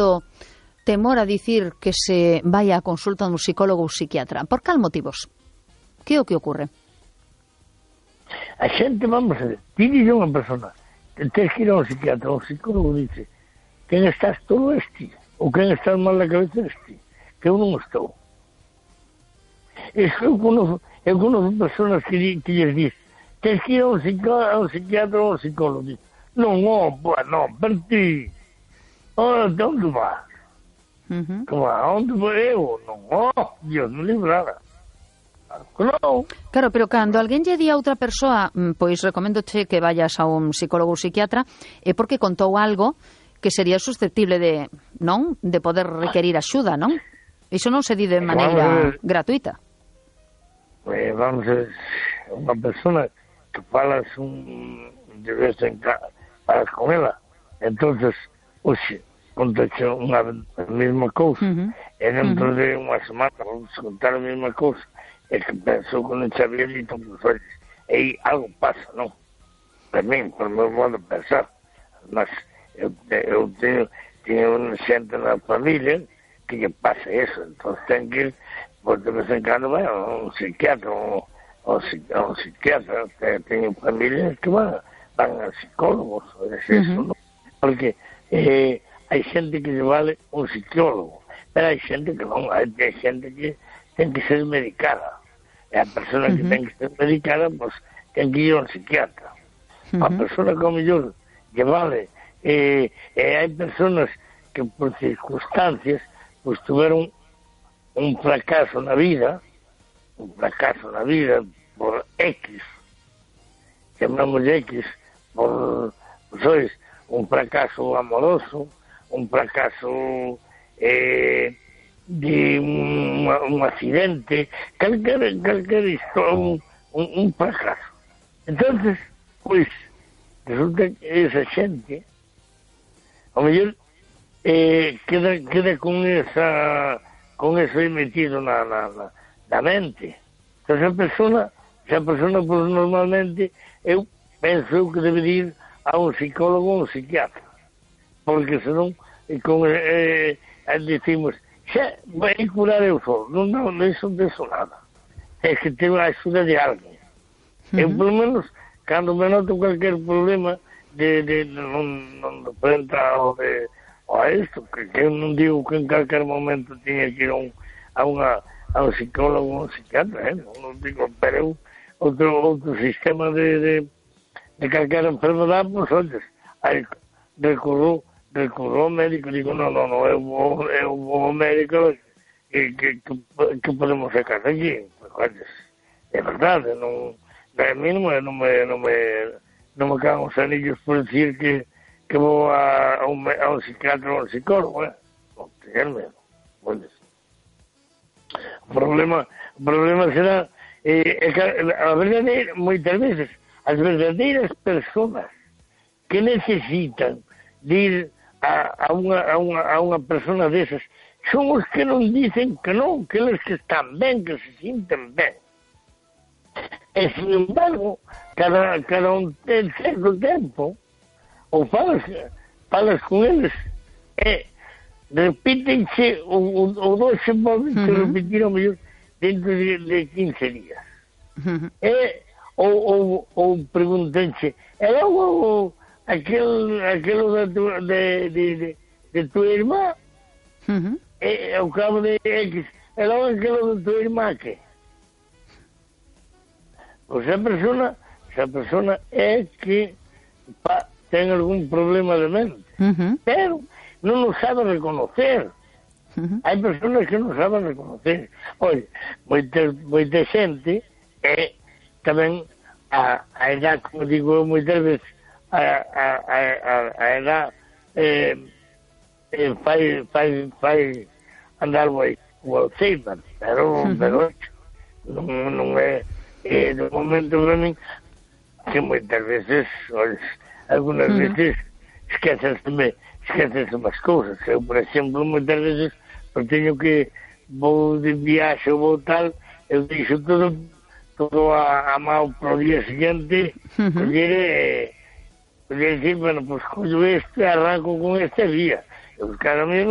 certo temor a dicir que se vai a consulta dun psicólogo ou psiquiatra? Por cal motivos? Que é o que ocorre? A xente, vamos a ver, dice unha persona, tens que ir a un psiquiatra, un psicólogo dice, quen estás todo este, ou quen estás mal da cabeza este, que eu non estou. Eu conozco personas que lles diz, tens que ir a un psiquiatra ou un psicólogo, dice, non, non, per ti, onde vas? Como, onde vou eu? Non, Dios me librara. No. Claro, pero cando alguén lle di a outra persoa, pois recoméndoche que vayas a un psicólogo ou psiquiatra, é porque contou algo que sería susceptible de, non? De poder requerir axuda, non? Iso non se di de maneira gratuita. Pues vamos a ver, unha persona que falas de vez en cuando, falas con ela, entonces, oxe, contaxe a mesma cousa, e dentro de unha semana vamos a contar a mesma cousa, é que pensou que non sabía dito, pues, e algo pasa, non? Para mí, por meu modo de pensar. Mas eu teño unha xente na familia que lle pasa eso, entón ten que ir, pues, de vez en cando vai a un psiquiatra, ou un psiquiatra, teño familias que van a psicólogos, é eso, non? Porque hai xente que lle vale un psicólogo, pero hai xente que non, hai xente que ten que ser medicada. E a persona que ten que ser medicada, pues, ten que ir a un psiquiatra. A persona que, ao mellor, lle vale. Hai personas que, por circunstancias, pues, tuveron un fracaso na vida, por X, chamamos X, por, pues, un fracaso amoroso, un fracaso de un accidente, calquera historia, un fracaso. Entonces, pois, resulta que esa xente, ao mellor, queda con eso aí metido na mente. Entón, esa persona, pues, normalmente, eu penso que debe ir a un psicólogo ou un psiquiatra, porque senón, decimos, xa, vai curar eu só. Non, iso nada. É que ten a axuda de alguén. Eu, polo menos, cando me noto cualquier problema non frente a isto, que eu non digo que en calquer momento tiña que ir a un psicólogo ou un psiquiatra, non digo, pero outro sistema de calquer enfermedade, pois, olles, recorro ao médico, digo, non, eu vou ao médico, que podemos sacar aquí? Olles, é verdade, non, a mí non me caen os anillos por decir que vou a un psiquiatra ou a un psicólogo, non teñer medo, olles. O problema será a verdadeira, moitas veces, as verdadeiras persoas que necesitan de ir a unha persona desas son os que non dicen que non, que eles que están ben, que se sinten ben. E, sin embargo, cada un certo tempo, ou falas con eles, repítense ou dois se poden repetir ao mellor dentro de 15 días. Ou preguntense, é logo aquilo de tua irmã, ao cabo de X, é logo aquilo de tua irmã que? Pois esa persona é que ten algún problema de mente, pero non o sabe reconocer. Hai personas que non saben reconocer. Oye, moita xente tamén a edad, como digo moitas veces, a edad fai andar moi o Alzheimer, pero non é no momento para min que moitas veces, algunas veces esqueces as cousas. Eu, por exemplo, moitas veces teño que vou de viaxe ou vou tal, eu deixo todo a mão para o día seguinte, coller e decir, bueno, pues collo este, arranco con este día. Eu, cada